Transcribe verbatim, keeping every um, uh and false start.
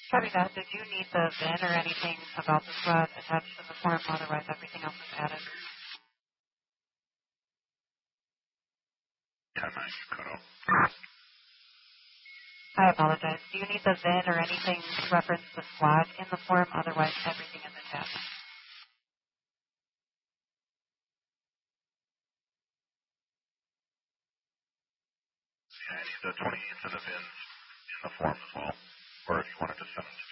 Copy that. Did you need the V I N or anything about the squad attached to the form? Otherwise, everything else is added. ten nine, you cut off. I apologize. Do you need the V I N or anything to reference the squad in the form? Otherwise, everything is attached. Yeah, I need the twenty-eights and the V I Ns in the form as well. Or if you wanted to send them to